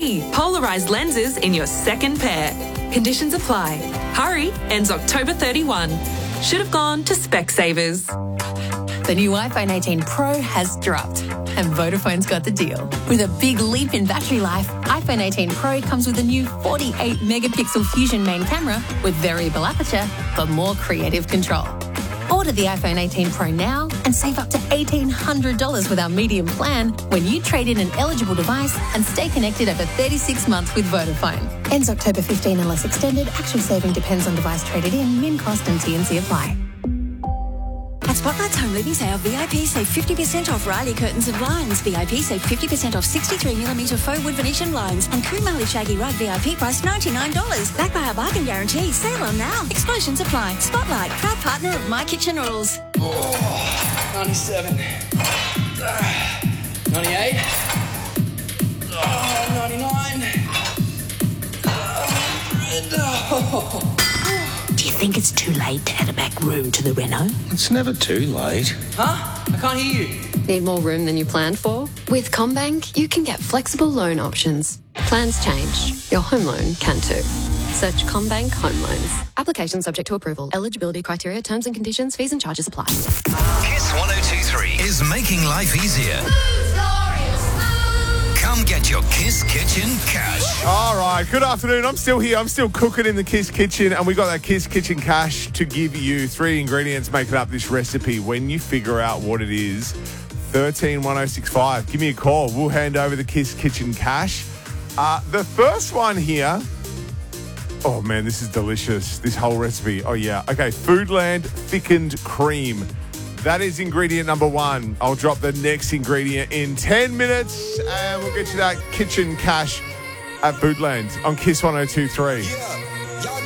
free polarised lenses in your second pair. Conditions apply. Hurry, ends October 31. Should have gone to Specsavers. The new iPhone 18 Pro has dropped, and Vodafone's got the deal. With a big leap in battery life, iPhone 18 Pro comes with a new 48-megapixel Fusion main camera with variable aperture for more creative control. Order the iPhone 18 Pro now and save up to $1,800 with our medium plan when you trade in an eligible device and stay connected over 36 months with Vodafone. Ends October 15 unless extended. Actual saving depends on device traded in. Min cost and T&C apply. At Spotlight's Home Living Sale, VIP save 50% off Riley Curtains and Blinds. VIP save 50% off 63mm faux wood Venetian blinds. And Kumali Shaggy Rug VIP price $99. Backed by our bargain guarantee. Sale on now. Exclusions apply. Spotlight, proud partner of My Kitchen Rules. 97. 98. 99. Do you think it's too late to add a back room to the reno? It's never too late. Huh? I can't hear you. Need more room than you planned for? With CommBank, you can get flexible loan options. Plans change. Your home loan can too. Search CommBank Home Loans. Application subject to approval. Eligibility criteria, terms and conditions, fees and charges apply. Kiss 102.3 is making life easier. Come get your Kiss Kitchen cash. All right, good afternoon. I'm still here. I'm still cooking in the Kiss Kitchen, and we got that Kiss Kitchen cash to give you. 3 ingredients making up this recipe. When you figure out what it is, 131065. Give me a call. We'll hand over the Kiss Kitchen cash. The first one here. Oh, man, this is delicious. This whole recipe. Oh, yeah. Okay, Foodland thickened cream. That is ingredient number 1. I'll drop the next ingredient in 10 minutes, and we'll get you that kitchen cash at Foodland on Kiss 102.3. Yeah.